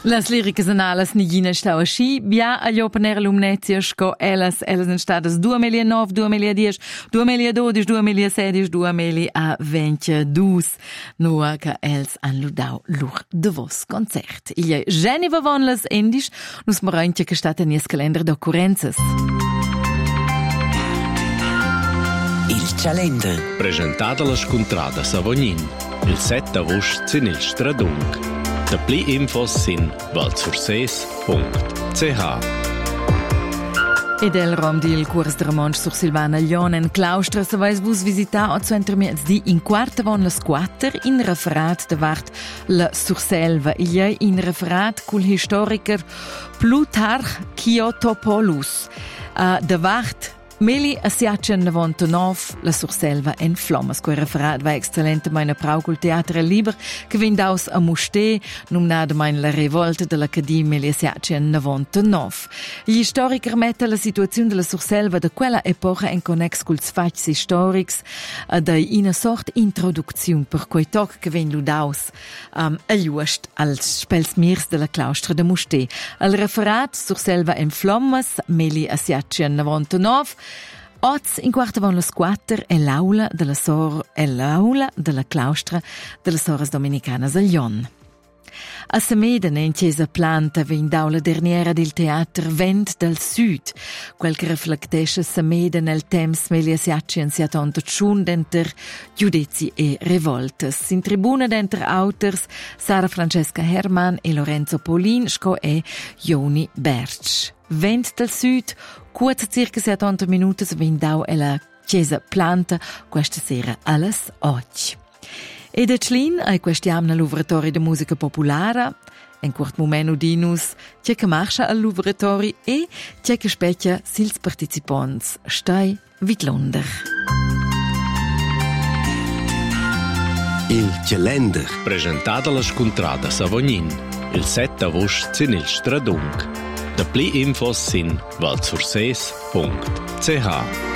Las liricas anales nigina stau aschi, bia a jopener lumnezia sco elas en stadas 2009, 2010, 2012, 2016, 2022. Nua ca els han ludau lur de vos concert. Il Geneva von las endis, nus morantja che stat nies calendar d'occurrenzas. Il calendar. Presentata la scontrada Savognin. Il 7 agosto sin il Stradung. Da pli infos sin valsurses.ch. Ed el rom di il curs de Romansch sur Silvana Lion en Claustra se vais vus visita o centro miez di in quarta von las 4 in referat de vart la Surselva. Il è in referat cul historiker Plutarch Kiotopoulos. De vart Meli a 1799 la Surselva en flammas. Quel referat va eccellente meine Prau col Teatre Liber che vindaus a Musté, numnada meine la revolta dell'Academia Meli a 1799. Gli storici mettono la situazione della Surselva da quella epoca in connex col fatti historics da una sorta introduzione per quei toc che vien ludaus a giust als spelsmirs della claustra de Musté. Al referat Surselva en flammas, Meli a 1799. Oz in quarta von las 4 è l'aula della claustra delle Soras Dominicanas a Lyon. A Semedene in chiesa planta vindaula derniera del teatro Vent del Sud, quel che riflettesce Semedene nel temps 1771 d'enter giudizi e revoltes. In tribuna d'enter autors Sara Francesca Hermann e Lorenzo Paulin sco e Joni Bertsch. Vent del Sud, curz circa 70 minuti vindau e la chiesa planta questa sera alles 8. E da Tschlin ai questiamna l'uvratori de musica popolare, in curt moment udinus, c'è che marcia al l'uvratori e c'è che specchia sils participanti stai vitlonder. Il calendar. Presentata la scontrada Savognin. Il 7 agosto sin il Stradung. Da pli infos sin valsurses.ch.